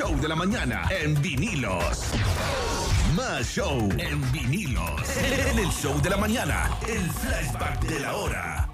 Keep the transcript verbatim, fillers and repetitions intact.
show de la mañana en vinilos. Más show en vinilos. En el show de la mañana, el flashback de la hora.